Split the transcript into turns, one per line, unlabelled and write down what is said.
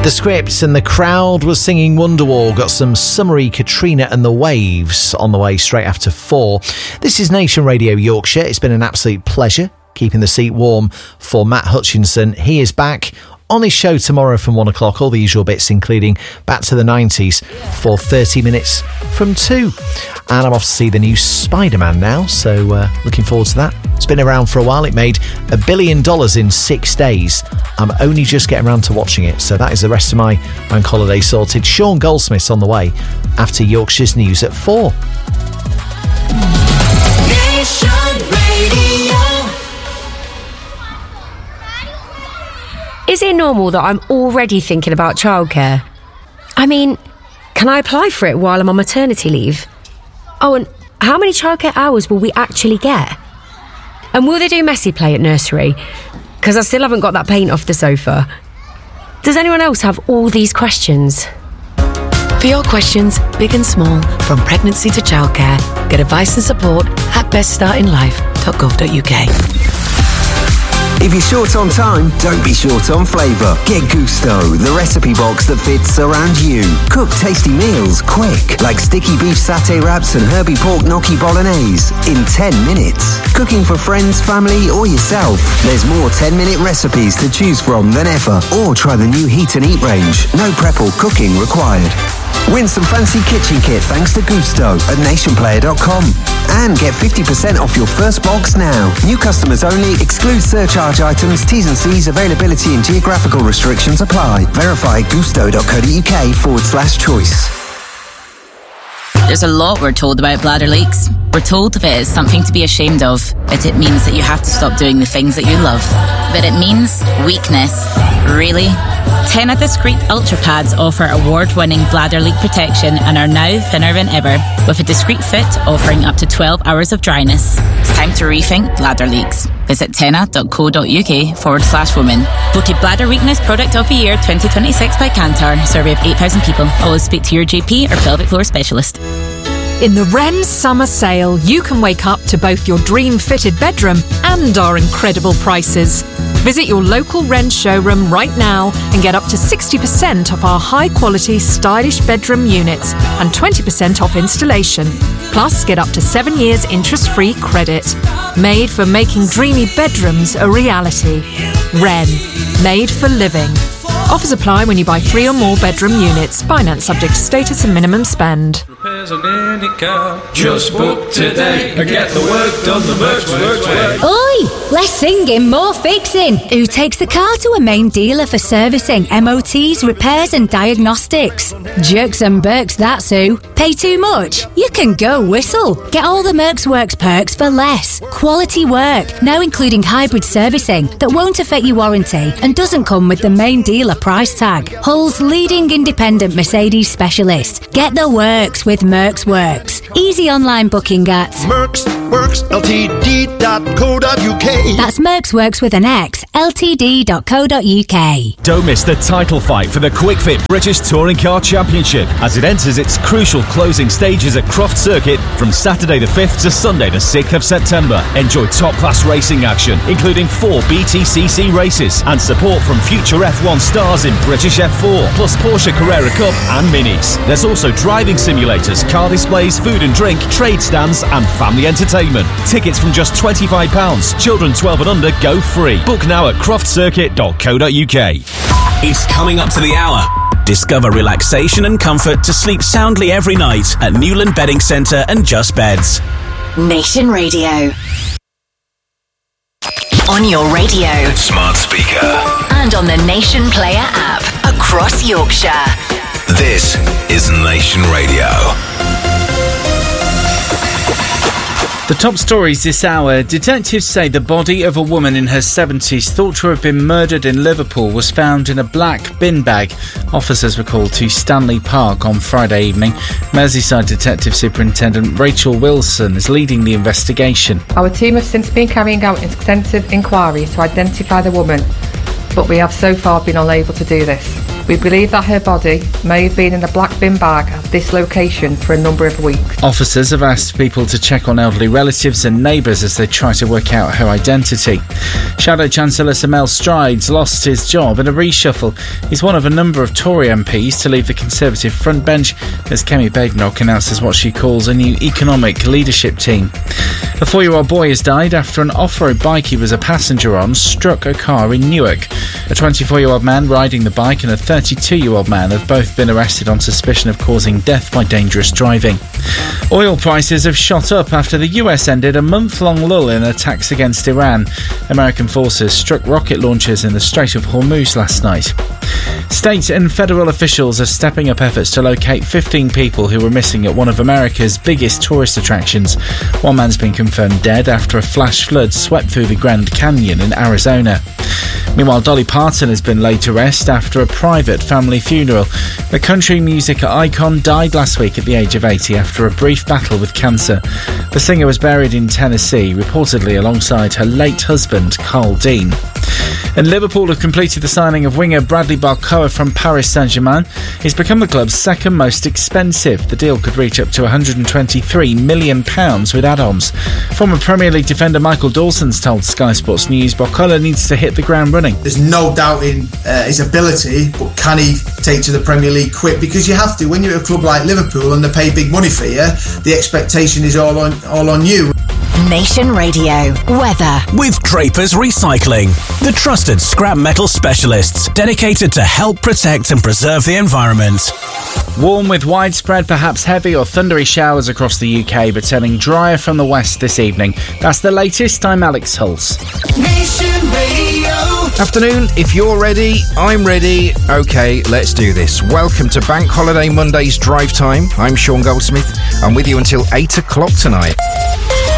The Scripts and the crowd was singing Wonderwall. Got some summery Katrina and the Waves on the way straight after 4. This is Nation Radio Yorkshire. It's been an absolute pleasure keeping the seat warm for Matt Hutchinson. He is back on his show tomorrow from 1 o'clock. All the usual bits, including Back to the 90s for 30 minutes from 2. And I'm off to see the new Spider-Man now, so looking forward to that. It's been around for a while. It made $1 billion in 6 days. I'm only just getting around to watching it, so that is the rest of my bank holiday sorted. Sean Goldsmith's on the way after Yorkshire's News at 4.
Nation Radio.
Is it normal that I'm already thinking about childcare? I mean, can I apply for it while I'm on maternity leave? Oh, and how many childcare hours will we actually get? And will they do messy play at nursery? Because I still haven't got that paint off the sofa. Does anyone else have all these questions?
For your questions, big and small, from pregnancy to childcare, get advice and support at beststartinlife.gov.uk.
If you're short on time, don't be short on flavour. Get Gusto, the recipe box that fits around you. Cook tasty meals quick, like sticky beef satay wraps and herby pork gnocchi bolognese in 10 minutes. Cooking for friends, family or yourself, there's more 10-minute recipes to choose from than ever. Or try the new Heat and Eat range. No prep or cooking required. Win some fancy kitchen kit thanks to Gusto at nationplayer.com. And get 50% off your first box now. New customers only. Exclude surcharge items. T's and C's. Availability and geographical restrictions apply. Verify gusto.co.uk/choice.
There's a lot we're told about bladder leaks. We're told that it is something to be ashamed of, that it means that you have to stop doing the things that you love. That it means weakness. Really? Tena Discreet Ultra Pads offer award-winning bladder leak protection and are now thinner than ever, with a discreet fit offering up to 12 hours of dryness. It's time to rethink bladder leaks. Visit tena.co.uk/women. Voted Bladder Weakness Product of the Year 2026 by Kantar. Survey of 8,000 people. Always speak to your GP or pelvic floor specialist.
In the Wren Summer Sale, you can wake up to both your dream-fitted bedroom and our incredible prices. Visit your local Wren showroom right now and get up to 60% off our high-quality, stylish bedroom units and 20% off installation. Plus, get up to 7 years interest-free credit. Made for making dreamy bedrooms a reality. Wren. Made for living. Offers apply when you buy 3 or more bedroom units. Finance subject to status and minimum spend.
Repairs on any car. Just book today and get the work done the Mercs way.
Oi! Less singing, more fixing. Who takes the car to a main dealer for servicing, MOTs, repairs and diagnostics? Jerks and Berks, that's who. Pay too much? You can go whistle. Get all the Mercs Works perks for less. Quality work, now including hybrid servicing that won't affect your warranty and doesn't come with the main dealer price tag. Hull's leading independent Mercedes specialist. Get the works with Mercs Works. Easy online booking at
mercsworksltd.co.uk.
That's Mercs Works with an X, ltd.co.uk.
Don't miss the title fight for the Quick Fit British Touring Car Championship as it enters its crucial closing stages at Croft Circuit from Saturday the 5th to Sunday the 6th of September. Enjoy top-class racing action, including 4 BTCC races and support from future F1 stars in British F4, plus Porsche Carrera Cup and Minis. There's also driving simulators, car displays, food and drink, trade stands and family entertainment. Tickets from just £25. Children 12 and under go free. Book now at croftcircuit.co.uk.
It's coming up to the hour. Discover relaxation and comfort to sleep soundly every night at Newland Bedding Centre and Just Beds.
Nation Radio. On your radio,
smart speaker,
and on the Nation Player app across Yorkshire.
This is Nation Radio.
The top stories this hour. Detectives say the body of a woman in her 70s thought to have been murdered in Liverpool was found in a black bin bag. Officers were called to Stanley Park on Friday evening. Merseyside Detective Superintendent Rachel Wilson is leading the investigation.
Our team has since been carrying out extensive inquiries to identify the woman, but we have so far been unable to do this. We believe that her body may have been in a black bin bag at this location for a number of weeks.
Officers have asked people to check on elderly relatives and neighbours as they try to work out her identity. Shadow Chancellor Sir Mel Strides lost his job in a reshuffle. He's one of a number of Tory MPs to leave the Conservative front bench as Kemi Badenoch announces what she calls a new economic leadership team. A 4-year-old boy has died after an off-road bike he was a passenger on struck a car in Newark. A 24-year-old man riding the bike and a 32-year-old man have both been arrested on suspicion of causing death by dangerous driving. Oil prices have shot up after the US ended a month-long lull in attacks against Iran. American forces struck rocket launchers in the Strait of Hormuz last night. State and federal officials are stepping up efforts to locate 15 people who were missing at one of America's biggest tourist attractions. One man's been confirmed dead after a flash flood swept through the Grand Canyon in Arizona. Meanwhile, Dolly Parton has been laid to rest after a private family funeral. The country music icon died last week at the age of 80 after a brief battle with cancer. The singer was buried in Tennessee, reportedly alongside her late husband, Carl Dean. And Liverpool have completed the signing of winger Bradley Barcoa from Paris Saint-Germain. He's become the club's second most expensive. The deal could reach up to £123 million with add-ons. Former Premier League defender Michael Dawson's told Sky Sports News Barcola needs to hit the ground running.
There's no doubting his ability, but can he take to the Premier League quick? Because you have to. When you're at a club like Liverpool and they pay big money for you, the expectation is all on you.
Nation Radio weather
with Drapers Recycling, the trusted scrap metal specialists dedicated to help protect and preserve the environment.
Warm with widespread, perhaps heavy or thundery showers across the UK, but turning drier from the west this evening. That's the latest. I'm Alex Hulse.
Nation Radio.
Afternoon, if you're ready, I'm ready. OK, let's do this. Welcome to Bank Holiday Monday's Drive Time. I'm Sean Goldsmith. I'm with you until 8 o'clock tonight.